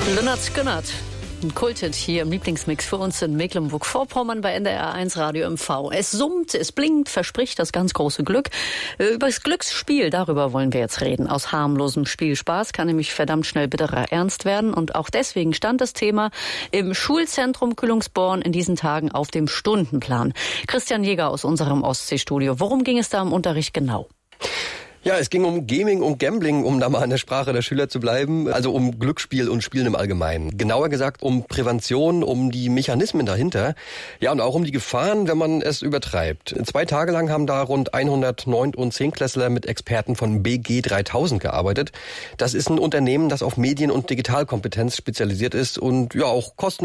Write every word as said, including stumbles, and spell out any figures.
Lynyrd Skynyrd. Ein Kulthit hier im Lieblingsmix für uns in Mecklenburg-Vorpommern bei N D R eins Radio M V. Es summt, es blinkt, verspricht das ganz große Glück. Über das Glücksspiel, darüber wollen wir jetzt reden. Aus harmlosem Spielspaß kann nämlich verdammt schnell bitterer Ernst werden. Und auch deswegen stand das Thema im Schulzentrum Kühlungsborn in diesen Tagen auf dem Stundenplan. Christian Jäger aus unserem Ostseestudio. Worum ging es da im Unterricht genau? Ja, es ging um Gaming und Gambling, um da mal in der Sprache der Schüler zu bleiben. Also um Glücksspiel und Spielen im Allgemeinen. Genauer gesagt um Prävention, um die Mechanismen dahinter. Ja, und auch um die Gefahren, wenn man es übertreibt. Zwei Tage lang haben da rund hundert Neun- und Zehnklässler mit Experten von B G dreitausend gearbeitet. Das ist ein Unternehmen, das auf Medien- und Digitalkompetenz spezialisiert ist und ja auch kosten